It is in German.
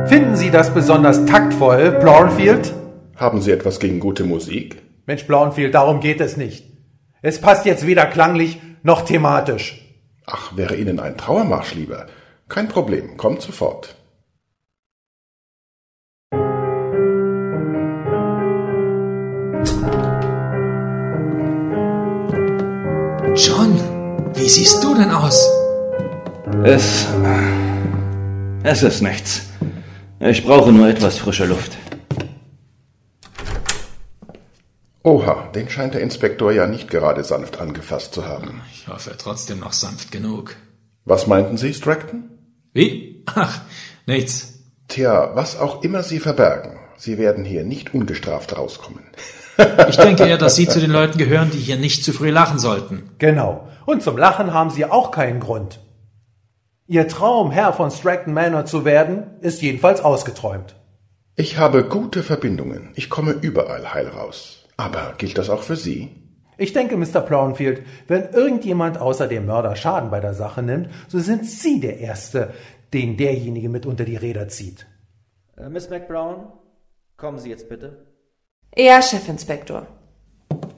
Finden Sie das besonders taktvoll, Blomfield? Haben Sie etwas gegen gute Musik? Mensch, Blomfield, darum geht es nicht. Es passt jetzt weder klanglich noch thematisch. Ach, wäre Ihnen ein Trauermarsch lieber? Kein Problem, kommt sofort. John, wie siehst du denn aus? Es ist nichts. Ich brauche nur etwas frische Luft. Oha, den scheint der Inspektor ja nicht gerade sanft angefasst zu haben. Ich hoffe trotzdem noch sanft genug. Was meinten Sie, Stratton? Wie? Ach, nichts. Tja, was auch immer Sie verbergen, Sie werden hier nicht ungestraft rauskommen. Ich denke eher, dass Sie zu den Leuten gehören, die hier nicht zu früh lachen sollten. Genau. Und zum Lachen haben Sie auch keinen Grund. Ihr Traum, Herr von Stratton Manor zu werden, ist jedenfalls ausgeträumt. Ich habe gute Verbindungen. Ich komme überall heil raus. Aber gilt das auch für Sie? Ich denke, Mr. Blomfield, wenn irgendjemand außer dem Mörder Schaden bei der Sache nimmt, so sind Sie der Erste, den derjenige mit unter die Räder zieht. Miss McBrown, kommen Sie jetzt bitte. Ja, Chefinspektor.